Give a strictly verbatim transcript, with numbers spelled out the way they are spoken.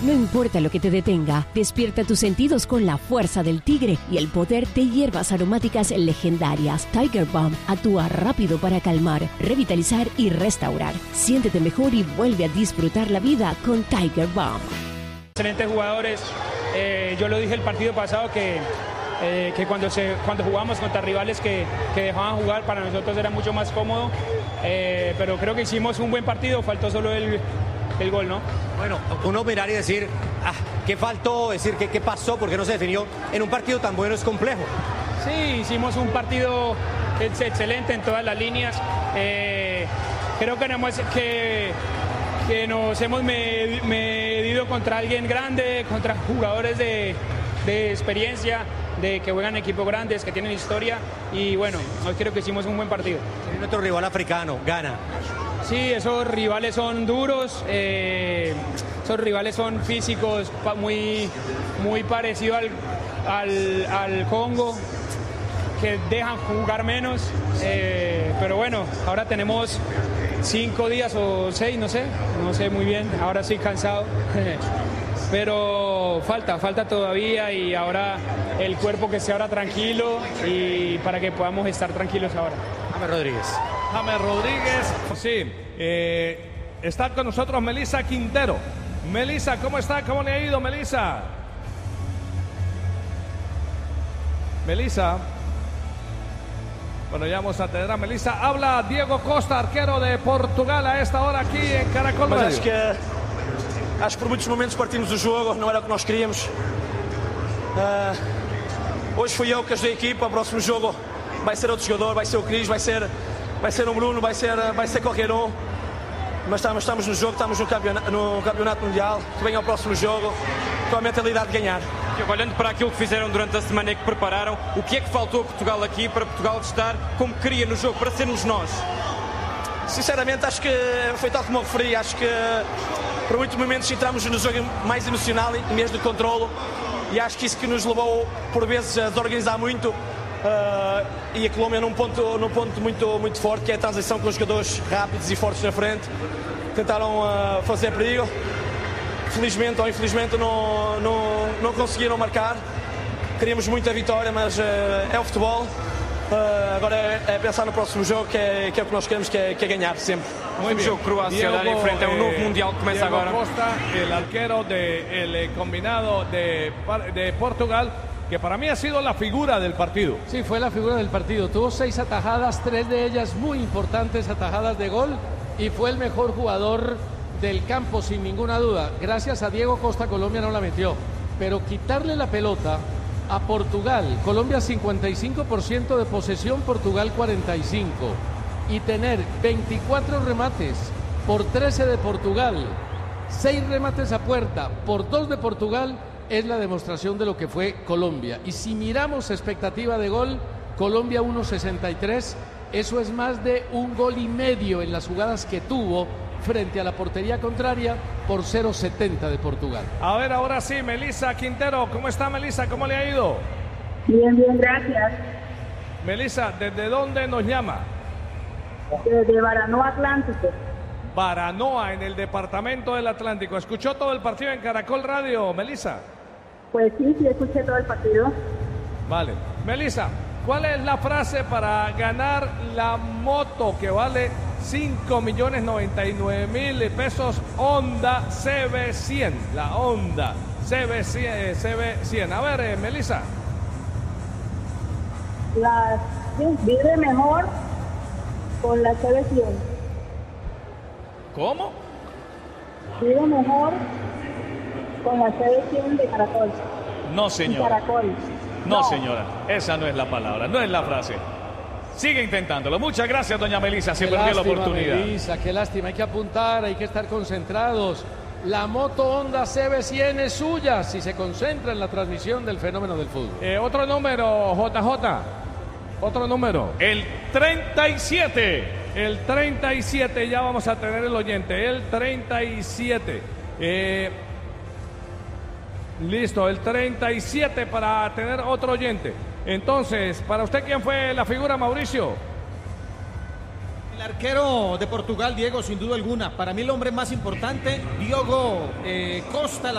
No importa lo que te detenga, despierta tus sentidos con la fuerza del tigre y el poder de hierbas aromáticas legendarias. Tiger Balm actúa rápido para calmar, revitalizar y restaurar. Siéntete mejor y vuelve a disfrutar la vida con Tiger Balm. Excelentes jugadores. Eh, yo lo dije el partido pasado que, eh, que cuando, se, cuando jugábamos contra rivales que, que dejaban jugar, para nosotros era mucho más cómodo. Eh, pero creo que hicimos un buen partido, faltó solo el, el gol, ¿no? Bueno, uno mirar y decir, ah, ¿qué faltó? Decir, ¿qué, qué pasó? ¿Por qué no se definió? En un partido tan bueno es complejo. Sí, hicimos un partido excelente en todas las líneas. Eh, creo que, hemos, que, que nos hemos medido contra alguien grande, contra jugadores de, de experiencia, de que juegan equipos grandes, que tienen historia, y bueno, hoy creo que hicimos un buen partido. Tiene otro rival africano, Ghana. Sí, esos rivales son duros, eh, esos rivales son físicos, muy, muy parecidos al, al, al Congo, que dejan jugar menos, eh, pero bueno, ahora tenemos cinco días o seis, no sé, no sé muy bien, ahora estoy cansado. Pero falta, falta todavía, y ahora el cuerpo que esté ahora tranquilo y para que podamos estar tranquilos ahora. James Rodríguez. James Rodríguez, sí. Eh, está con nosotros Melissa Quintero. Melissa, ¿cómo está? ¿Cómo le ha ido, Melissa? Melissa. Bueno, ya vamos a tener a Melissa. Habla Diego Costa, arquero de Portugal, a esta hora aquí en Caracol Radio. Mas acho que, acho que por muitos momentos partimos do jogo, não era o que nós queríamos. Uh, hoje fui eu que ajudei a equipa, o próximo jogo vai ser outro jogador, vai ser o Cris, vai ser, vai ser o Bruno, vai ser, vai ser qualquer um. Mas estamos, estamos no jogo, estamos no campeonato, no campeonato mundial, que venha o próximo jogo, com a mentalidade de ganhar. Olhando para aquilo que fizeram durante a semana e que prepararam, o que é que faltou a Portugal aqui para Portugal estar como queria no jogo, para sermos nós? Sinceramente, acho que foi tal como eu referi, acho que por muitos momentos entramos no jogo mais emocional em vez de controlo, e acho que isso que nos levou por vezes a desorganizar muito, uh, e a Colômbia num ponto, num ponto muito, muito forte, que é a transição com os jogadores rápidos e fortes na frente, tentaram uh, fazer perigo. Felizmente ou infelizmente não, não, não conseguiram marcar. Queríamos muita vitória, mas uh, é o futebol. Uh, agora é, é pensar no próximo jogo, que é, que é o que nós queremos, que é, que é ganhar sempre. Muy bien. Jogo Croácia dar em frente a um novo mundial que começa Diego agora. Costa, el arquero del de, combinado de, de Portugal, que para mí ha sido la figura del partido. Sí, fue la figura del partido. Tuvo seis atajadas, tres de ellas muy importantes atajadas de gol, y fue el mejor jugador del campo sin ninguna duda. Gracias a Diego Costa, Colombia no la metió, pero quitarle la pelota a Portugal, Colombia cincuenta y cinco por ciento de posesión, Portugal cuarenta y cinco por ciento, y tener veinticuatro remates por trece de Portugal, seis remates a puerta por dos de Portugal, es la demostración de lo que fue Colombia. Y si miramos expectativa de gol, Colombia uno sesenta y tres, eso es más de un gol y medio en las jugadas que tuvo frente a la portería contraria, por cero setenta de Portugal. A ver, ahora sí, Melissa Quintero. ¿Cómo está, Melissa? ¿Cómo le ha ido? Bien, bien, gracias. Melissa, ¿desde dónde nos llama? Desde Baranoa, Atlántico. Baranoa, en el departamento del Atlántico. ¿Escuchó todo el partido en Caracol Radio, Melissa? Pues sí, sí, escuché todo el partido. Vale. Melissa, ¿cuál es la frase para ganar la moto que vale cinco millones noventa y nueve mil pesos, Honda C B cien? La Honda C B cien. A ver, eh, Melissa. La, sí, vive mejor con la C B cien. ¿Cómo? Vive mejor con la C B cien de Caracol. No, señora. Caracol. No, No, señora. Esa no es la palabra, no es la frase. Sigue intentándolo. Muchas gracias, doña Melissa. Se Qué perdió la lástima, oportunidad. Melissa, qué lástima. Hay que apuntar, hay que estar concentrados. La moto Honda C B cien es suya si se concentra en la transmisión del fenómeno del fútbol. Eh, otro número, J J. Otro número. El treinta y siete. El treinta y siete. Ya vamos a tener el oyente. El treinta y siete. Eh, listo, el treinta y siete para tener otro oyente. Entonces, para usted, ¿quién fue la figura, Mauricio? El arquero de Portugal, Diego, sin duda alguna. Para mí el hombre más importante, Diogo eh, Costa. La